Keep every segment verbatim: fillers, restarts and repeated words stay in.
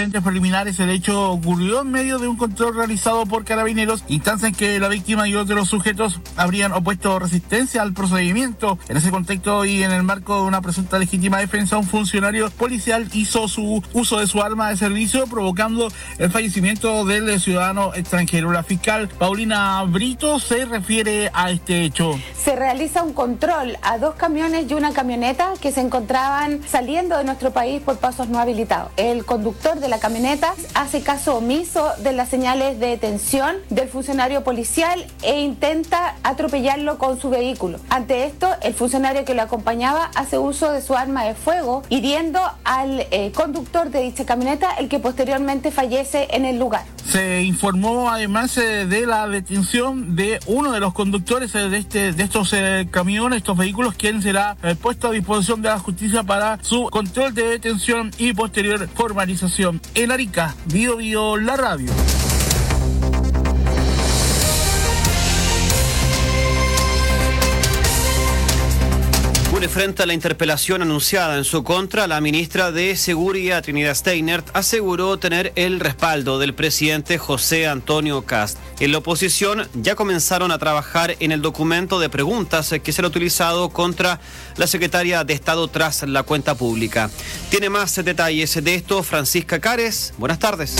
antecedentes preliminares, el hecho ocurrió en medio de un control realizado por carabineros, instancia en que la víctima y otros sujetos habrían opuesto resistencia al procedimiento. En ese contexto y en el marco de una presunta legítima defensa, un funcionario policial hizo su uso de su arma de servicio, provocando el fallecimiento del ciudadano extranjero. La fiscal Paulina Brito se refiere a este hecho. Se realiza un control a dos camiones y una camioneta que se encontraban saliendo de nuestro país por pasos no habilitados. El conductor de la camioneta hace caso omiso de las señales de detención del funcionario policial e intenta atropellarlo con su vehículo. Ante esto, el funcionario que lo acompañaba hace uso de su arma de fuego, hiriendo al eh, conductor de dicha camioneta, el que posteriormente fallece en el lugar. Se informó además eh, de la detención de uno de los conductores eh, de, este, de estos eh, camiones, estos vehículos, quien será eh, puesto a disposición de la justicia para su control de detención y posterior formalización. En Arica, Bio Bio, la radio. Frente a la interpelación anunciada en su contra, la ministra de Seguridad, Trinidad Steinert, aseguró tener el respaldo del presidente José Antonio Kast. En la oposición ya comenzaron a trabajar en el documento de preguntas que será utilizado contra la secretaria de Estado tras la cuenta pública. Tiene más detalles de esto Francisca Cares. Buenas tardes.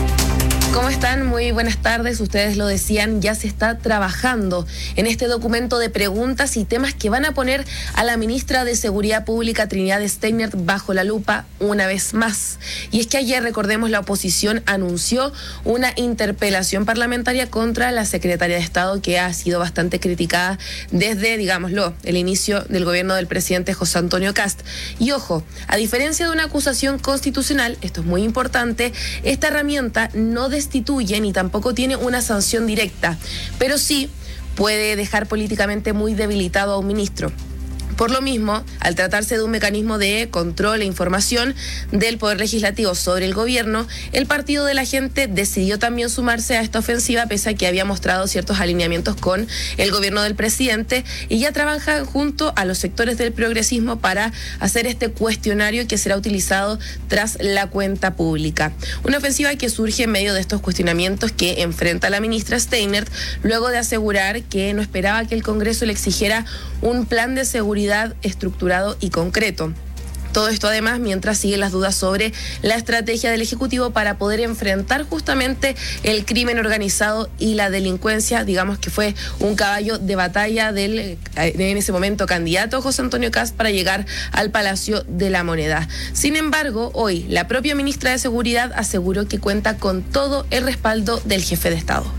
¿Cómo están? Muy buenas tardes. Ustedes lo decían, ya se está trabajando en este documento de preguntas y temas que van a poner a la ministra de Seguridad Pública, Trinidad Steinert, bajo la lupa una vez más. Y es que ayer, recordemos, la oposición anunció una interpelación parlamentaria contra la secretaria de Estado, que ha sido bastante criticada desde, digámoslo, el inicio del gobierno del presidente José Antonio Kast. Y ojo, a diferencia de una acusación constitucional, esto es muy importante, esta herramienta no destituye ni tampoco tiene una sanción directa, pero sí puede dejar políticamente muy debilitado a un ministro. Por lo mismo, al tratarse de un mecanismo de control e información del Poder Legislativo sobre el gobierno, el Partido de la Gente decidió también sumarse a esta ofensiva, pese a que había mostrado ciertos alineamientos con el gobierno del presidente, y ya trabajan junto a los sectores del progresismo para hacer este cuestionario que será utilizado tras la cuenta pública. Una ofensiva que surge en medio de estos cuestionamientos que enfrenta la ministra Steinert, luego de asegurar que no esperaba que el Congreso le exigiera un plan de seguridad estructurado y concreto. Todo esto además mientras siguen las dudas sobre la estrategia del Ejecutivo para poder enfrentar justamente el crimen organizado y la delincuencia. Digamos que fue un caballo de batalla del en ese momento candidato José Antonio Kast para llegar al Palacio de la Moneda. Sin embargo, hoy la propia ministra de Seguridad aseguró que cuenta con todo el respaldo del jefe de Estado.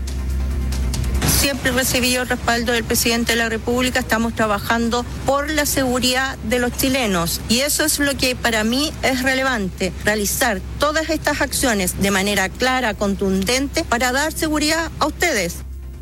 Siempre he recibido el respaldo del presidente de la República. Estamos trabajando por la seguridad de los chilenos y eso es lo que para mí es relevante, realizar todas estas acciones de manera clara, contundente, para dar seguridad a ustedes.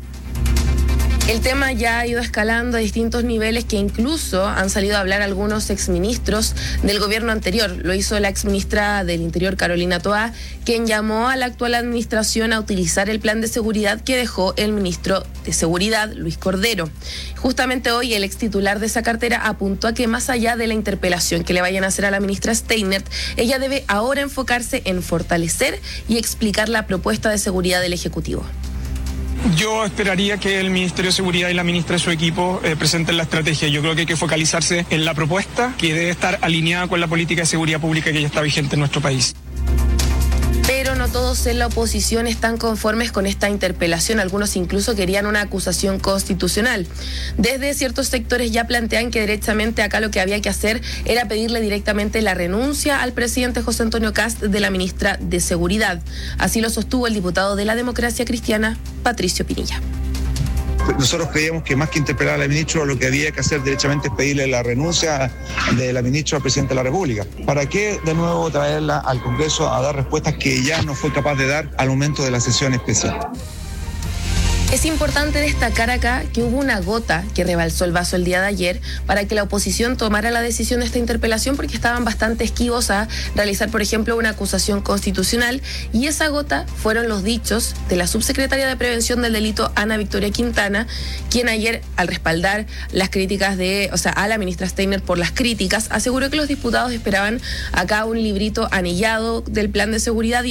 El tema ya ha ido escalando a distintos niveles, que incluso han salido a hablar algunos exministros del gobierno anterior. Lo hizo la exministra del Interior, Carolina Toá, quien llamó a la actual administración a utilizar el plan de seguridad que dejó el ministro de Seguridad, Luis Cordero. Justamente hoy el ex titular de esa cartera apuntó a que más allá de la interpelación que le vayan a hacer a la ministra Steinert, ella debe ahora enfocarse en fortalecer y explicar la propuesta de seguridad del Ejecutivo. Yo esperaría que el Ministerio de Seguridad y la ministra de su equipo eh, presenten la estrategia. Yo creo que hay que focalizarse en la propuesta que debe estar alineada con la política de seguridad pública que ya está vigente en nuestro país. Pero no todos en la oposición están conformes con esta interpelación. Algunos incluso querían una acusación constitucional. Desde ciertos sectores ya plantean que derechamente acá lo que había que hacer era pedirle directamente la renuncia al presidente José Antonio Kast de la ministra de Seguridad. Así lo sostuvo el diputado de la Democracia Cristiana, Patricio Pinilla. Nosotros creíamos que más que interpelar a la ministra, lo que había que hacer derechamente es pedirle la renuncia de la ministra al presidente de la República. ¿Para qué de nuevo traerla al Congreso a dar respuestas que ya no fue capaz de dar al momento de la sesión especial? Es importante destacar acá que hubo una gota que rebalsó el vaso el día de ayer para que la oposición tomara la decisión de esta interpelación, porque estaban bastante esquivos a realizar, por ejemplo, una acusación constitucional, y esa gota fueron los dichos de la subsecretaria de Prevención del Delito, Ana Victoria Quintana, quien ayer, al respaldar las críticas de, o sea, a la ministra Steinert por las críticas, aseguró que los diputados esperaban acá un librito anillado del plan de seguridad.